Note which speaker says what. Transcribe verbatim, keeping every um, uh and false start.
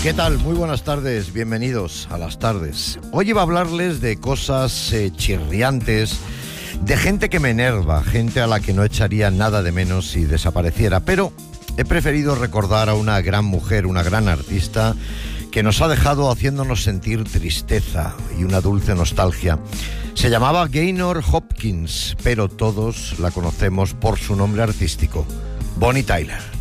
Speaker 1: ¿Qué tal? Muy buenas tardes, bienvenidos a las tardes. Hoy iba a hablarles de cosas eh, chirriantes, de gente que me enerva, gente a la que no echaría nada de menos si desapareciera, pero he preferido recordar a una gran mujer, una gran artista, que nos ha dejado haciéndonos sentir tristeza y una dulce nostalgia. Se llamaba Gaynor Hopkins, pero todos la conocemos por su nombre artístico, Bonnie Tyler.